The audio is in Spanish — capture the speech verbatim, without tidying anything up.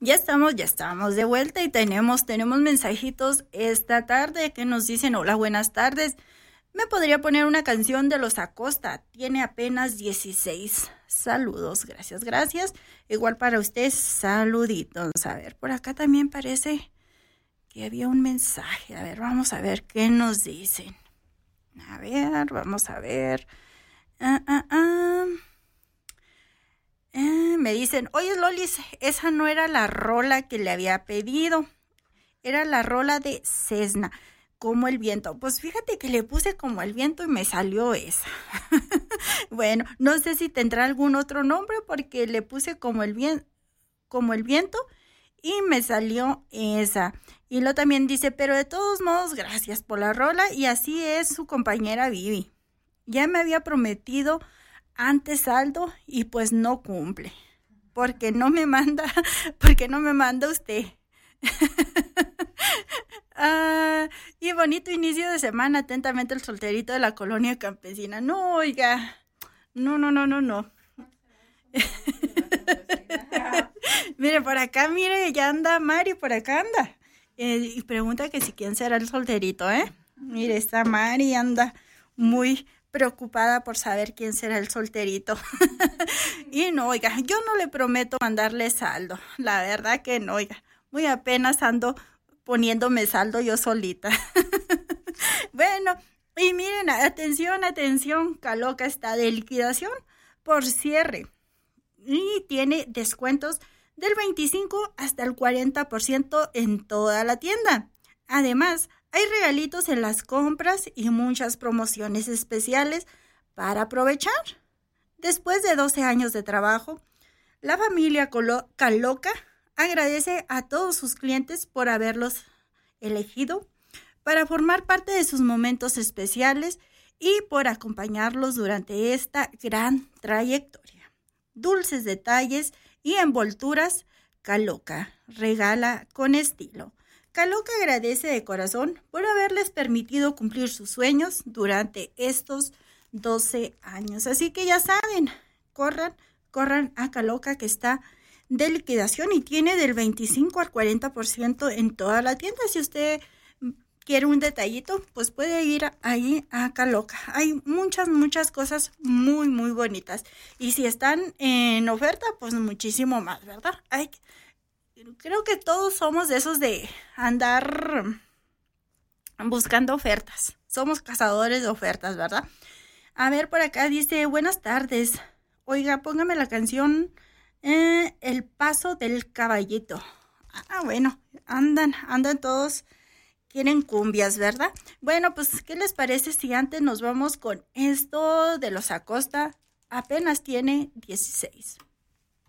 Ya estamos, ya estamos de vuelta y tenemos, tenemos mensajitos esta tarde que nos dicen: hola, buenas tardes. ¿Me podría poner una canción de Los Acosta? Tiene apenas dieciséis. Saludos, gracias, gracias. Igual para usted, saluditos. A ver, por acá también parece que había un mensaje. A ver, vamos a ver qué nos dicen. A ver, vamos a ver. Ah, ah, ah. Eh, me dicen: oye, Lolis, esa no era la rola que le había pedido, era la rola de Cesna, Como el Viento. Pues fíjate que le puse Como el Viento y me salió esa. Bueno, no sé si tendrá algún otro nombre porque le puse Como el Viento, Como el Viento y me salió esa. Y lo también dice: pero de todos modos, gracias por la rola. Y así es su compañera Vivi. Ya me había prometido antes saldo y pues no cumple, porque no me manda, porque no me manda usted. Ah, y bonito inicio de semana, atentamente el solterito de la colonia campesina. No, oiga, no, no, no, no, no. Mire, por acá, mire, ya anda Mari, por acá anda. Eh, y pregunta que si quién será el solterito, ¿eh? Mire, esta Mari anda muy preocupada por saber quién será el solterito. Y no, oiga, yo no le prometo mandarle saldo, la verdad que no, oiga, muy apenas ando poniéndome saldo yo solita. Bueno, y miren, atención, atención, Caloca está de liquidación por cierre y tiene descuentos del veinticinco hasta el cuarenta por ciento en toda la tienda. Además, hay regalitos en las compras y muchas promociones especiales para aprovechar. Después de doce años de trabajo, la familia Colo- Caloca agradece a todos sus clientes por haberlos elegido para formar parte de sus momentos especiales y por acompañarlos durante esta gran trayectoria. Dulces detalles y envolturas, Caloca regala con estilo. Caloca agradece de corazón por haberles permitido cumplir sus sueños durante estos doce años. Así que ya saben, corran, corran a Caloca, que está de liquidación y tiene del veinticinco al cuarenta por ciento en toda la tienda. Si usted quiere un detallito, pues puede ir ahí a Caloca. Hay muchas, muchas cosas muy, muy bonitas. Y si están en oferta, pues muchísimo más, ¿verdad? Hay que Creo que todos somos de esos de andar buscando ofertas. Somos cazadores de ofertas, ¿verdad? A ver, por acá dice: buenas tardes. Oiga, póngame la canción eh, El Paso del Caballito. Ah, bueno, andan, andan todos, quieren cumbias, ¿verdad? Bueno, pues, ¿qué les parece si antes nos vamos con esto de Los Acosta? Apenas tiene dieciséis.